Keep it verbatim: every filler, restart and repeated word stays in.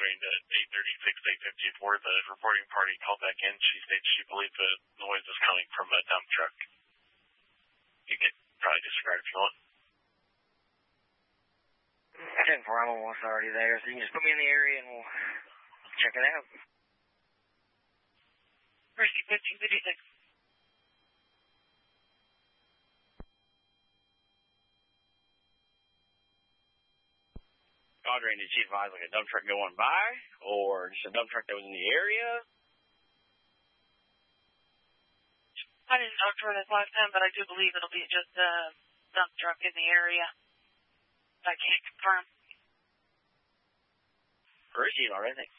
between the eight thirty-six to eight fifty-four, the reporting party called back in. She states she believed the noise was coming from a dump truck. You could probably disregard if you want. ten four, I'm almost already there, so you can just put me in the area and we'll check it out. Rescue fifteen fifty-six. Audrey, did she advise like a dump truck going by, or just a dump truck that was in the area? I didn't talk to her this last time, but I do believe it'll be just a dump truck in the area. I can't confirm. Where is she already?